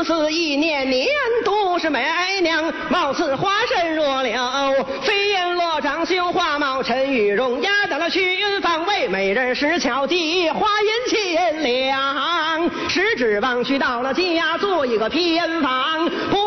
441年年度是美娘，貌似花身若柳，飞燕落掌绣花帽，陈玉容压到了去云坊，为美人石巧计，花银千两，十指望去到了家，做一个偏房。